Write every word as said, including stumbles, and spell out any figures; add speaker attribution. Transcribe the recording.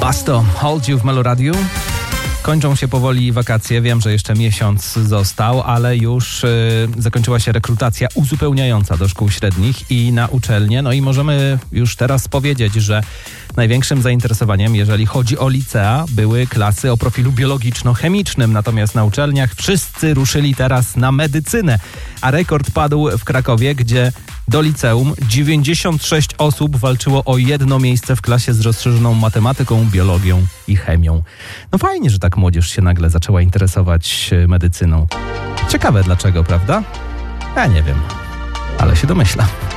Speaker 1: Basto, Hold You w Meloradiu. Kończą się powoli wakacje, wiem, że jeszcze miesiąc został, ale już y, zakończyła się rekrutacja uzupełniająca do szkół średnich i na uczelnie. No i możemy już teraz powiedzieć, że największym zainteresowaniem, jeżeli chodzi o licea, były klasy o profilu biologiczno-chemicznym. Natomiast na uczelniach wszyscy ruszyli teraz na medycynę. A rekord padł w Krakowie, gdzie do liceum dziewięćdziesiąt sześć osób walczyło o jedno miejsce w klasie z rozszerzoną matematyką, biologią i chemią. No fajnie, że tak młodzież się nagle zaczęła interesować medycyną. Ciekawe dlaczego, prawda? Ja nie wiem, ale się domyślam.